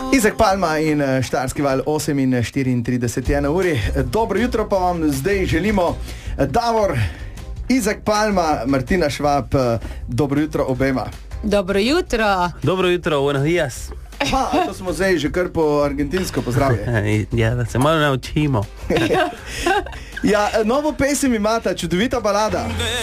Izek Palma in Štajerski val 8:34 je na uri. Dobro jutro pa vam zdaj želimo. Davor, Izek Palma, Martina Švab, dobro jutro obema. Dobro jutro. Dobro jutro, buenos días. To smo zdaj že kar po argentinsko pozdravili. Ja, da se malo naučimo. Ja, novo pesem imata, čudovita balada.